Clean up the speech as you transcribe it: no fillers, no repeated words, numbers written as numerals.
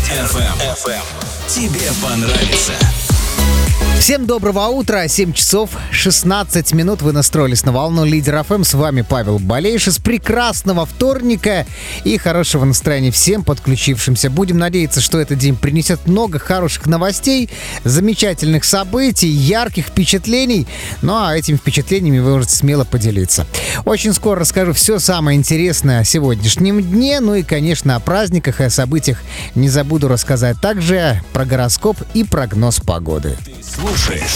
FM. Тебе понравится. Всем доброго утра, 7 часов 16 минут. Вы настроились на волну Лидер ФМ. С вами Павел Балейшис. Прекрасного вторника и хорошего настроения всем подключившимся. Будем надеяться, что этот день принесет много хороших новостей, замечательных событий, ярких впечатлений. Ну а этими впечатлениями вы можете смело поделиться. Очень скоро расскажу все самое интересное о сегодняшнем дне. Ну и, конечно, о праздниках и о событиях не забуду рассказать. Также про гороскоп и прогноз погоды. Слушаешь